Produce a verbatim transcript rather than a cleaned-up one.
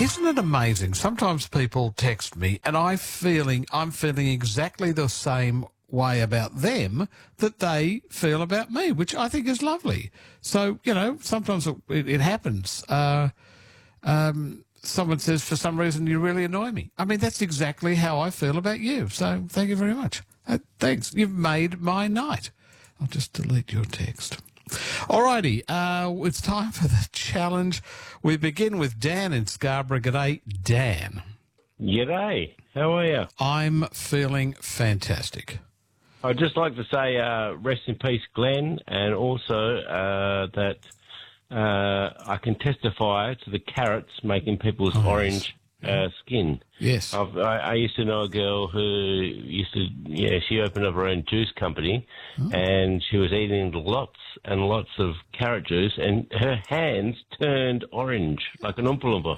Isn't it amazing? Sometimes people text me and I feeling I'm feeling exactly the same way about them that they feel about me, which I think is lovely. So, you know, sometimes it, it happens. Uh, um, someone says, for some reason, you really annoy me. I mean, that's exactly how I feel about you. So thank you very much. Uh, thanks. You've made my night. I'll just delete your text. Alrighty, uh, it's time for the challenge. We begin with Dan in Scarborough. G'day, Dan. G'day. How are you? I'm feeling fantastic. I'd just like to say uh, rest in peace, Glenn, and also uh, that uh, I can testify to the carrots making people's Oh, orange uh, skin. Yes. I've, I, I used to know a girl who used to, yeah, she opened up her own juice company, Oh. and she was eating lots and lots of carrot juice, and her hands turned orange like an Oompa Loompa.